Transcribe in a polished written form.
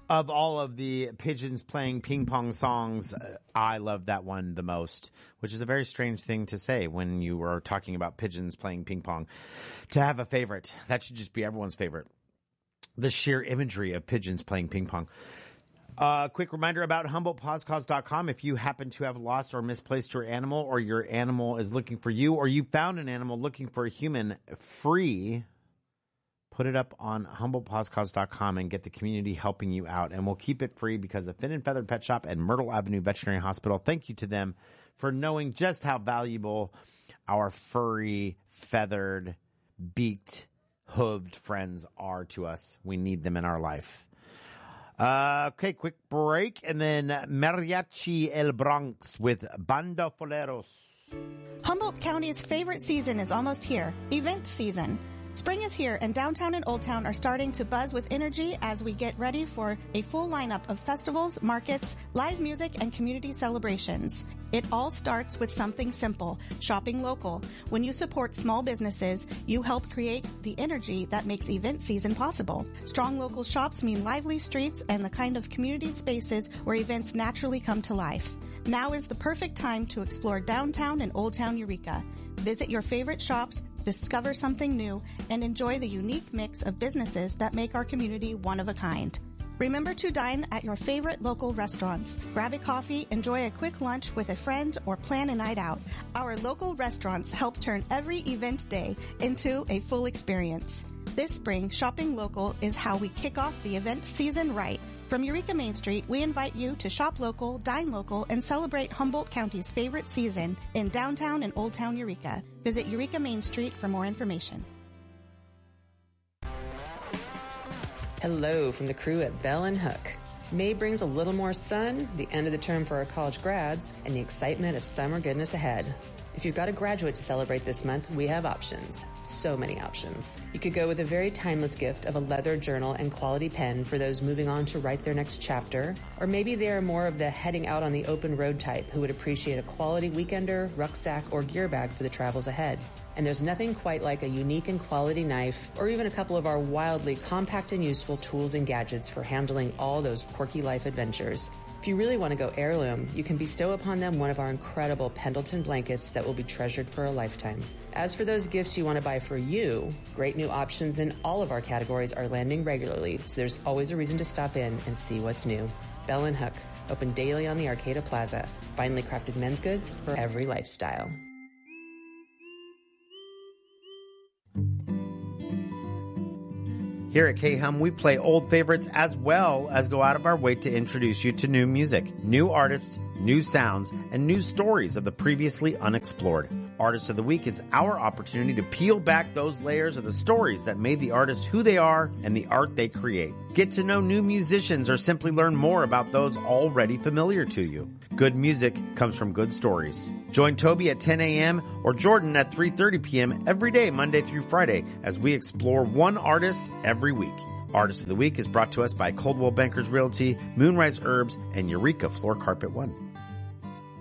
Of all of the pigeons playing ping pong songs, I love that one the most, which is a very strange thing to say when you are talking about pigeons playing ping pong. To have a favorite, that should just be everyone's favorite. The sheer imagery of pigeons playing ping pong. Quick reminder about HumboldtPausecause.com. If you happen to have lost or misplaced your animal, or your animal is looking for you, or you found an animal looking for a human free, put it up on HumboldtPausecause.com and get the community helping you out. And we'll keep it free because of Fin and Feathered Pet Shop and Myrtle Avenue Veterinary Hospital. Thank you to them for knowing just how valuable our furry, feathered, beaked, hooved friends are to us. We need them in our life. Okay, quick break. And then Mariachi El Bronx with Banda Foleros. Humboldt County's favorite season is almost here, event season. Spring is here, and downtown and Old Town are starting to buzz with energy as we get ready for a full lineup of festivals, markets, live music, and community celebrations. It all starts with something simple, shopping local. When you support small businesses, you help create the energy that makes event season possible. Strong local shops mean lively streets and the kind of community spaces where events naturally come to life. Now is the perfect time to explore downtown and Old Town Eureka. Visit your favorite shops, discover something new, and enjoy the unique mix of businesses that make our community one of a kind. Remember to dine at your favorite local restaurants. Grab a coffee, enjoy a quick lunch with a friend, or plan a night out. Our local restaurants help turn every event day into a full experience. This spring, shopping local is how we kick off the event season right. From Eureka Main Street, we invite you to shop local, dine local, and celebrate Humboldt County's favorite season in downtown and Old Town Eureka. Visit Eureka Main Street for more information. Hello from the crew at Bell & Hook. May brings a little more sun, the end of the term for our college grads, and the excitement of summer goodness ahead. If you've got a graduate to celebrate this month, we have options. So many options. You could go with a very timeless gift of a leather journal and quality pen for those moving on to write their next chapter. Or maybe they are more of the heading out on the open road type who would appreciate a quality weekender, rucksack, or gear bag for the travels ahead. And there's nothing quite like a unique and quality knife, or even a couple of our wildly compact and useful tools and gadgets for handling all those quirky life adventures. If you really want to go heirloom, you can bestow upon them one of our incredible Pendleton blankets that will be treasured for a lifetime. As for those gifts you want to buy for you, great new options in all of our categories are landing regularly, so there's always a reason to stop in and see what's new. Bell & Hook, open daily on the Arcata Plaza. Finely crafted men's goods for every lifestyle. Here at K-Hum, we play old favorites as well as go out of our way to introduce you to new music, new artists, new sounds, and new stories of the previously unexplored. Artist of the Week is our opportunity to peel back those layers of the stories that made the artist who they are and the art they create. Get to know new musicians or simply learn more about those already familiar to you. Good music comes from good stories. Join Toby at 10 a.m. or Jordan at 3:30 p.m. every day, Monday through Friday, as we explore one artist every week. Artist of the Week is brought to us by Coldwell Bankers Realty, Moonrise Herbs, and Eureka Floor Carpet One.